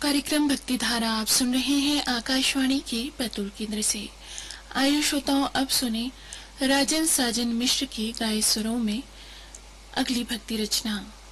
कार्यक्रम भक्ति धारा आप सुन रहे हैं आकाशवाणी के बैतूल केंद्र से। आयु श्रोताओं, अब सुने राजन साजन मिश्र के गाए सुरों में अगली भक्ति रचना।